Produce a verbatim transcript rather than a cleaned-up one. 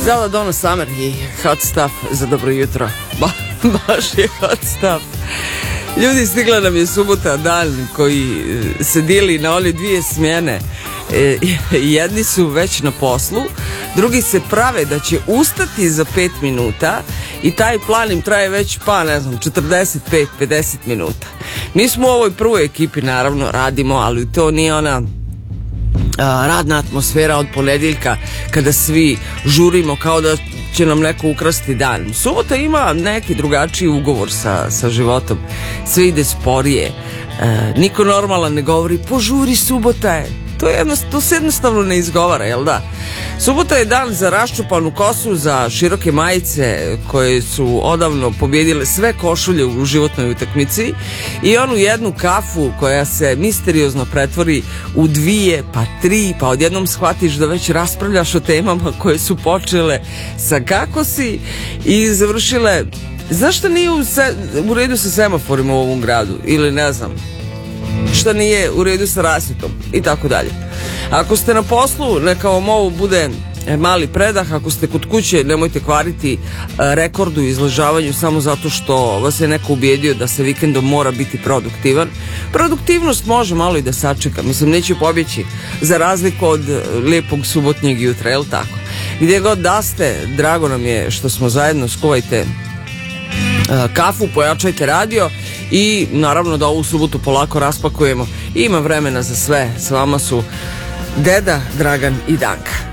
Zala Donna Summer i Hot Stuff za dobro jutro. Ba, baš je hot stuff. Ljudi, stigla nam je subota, dan koji se dijeli na one dvije smjene. E, jedni su već na poslu, drugi se prave da će ustati za pet minuta i taj plan im traje već, pa ne znam, četrdeset pet do pedeset minuta. Mi smo u ovoj prvoj ekipi, naravno, radimo, ali to nije ona a, radna atmosfera od ponedjeljka kada svi žurimo kao da će nam neko ukrasti dan. Subota ima neki drugačiji ugovor sa, sa životom. Sve ide sporije. E, niko normalan ne govori požuri, subota je. To, je jednostavno, to se jednostavno ne izgovara, jel da? Subota je dan za raščupanu kosu, za široke majice koje su odavno pobjedile sve košulje u životnoj utakmici i onu jednu kafu koja se misteriozno pretvori u dvije, pa tri, pa odjednom shvatiš da već raspravljaš o temama koje su počele sa kako si i završile. Znaš šta nije u, se, u redu sa semaforima u ovom gradu? Ili ne znam, šta nije u redu sa rasvjetom i tako dalje. Ako ste na poslu, neka vam ovo bude mali predah. Ako ste kod kuće, nemojte kvariti rekord u izležavanju samo zato što vas je neko ubijedio da se vikendom mora biti produktivan. Produktivnost može malo i da sačeka, mislim, neće pobjeći, za razliku od lijepog subotnjeg jutra, jel tako? Gdje god da ste, drago nam je što smo zajedno, skuvajte kafu, pojačajte radio i naravno da ovu subotu polako raspakujemo. Ima vremena za sve. S vama su Deda, Dragan i Danka.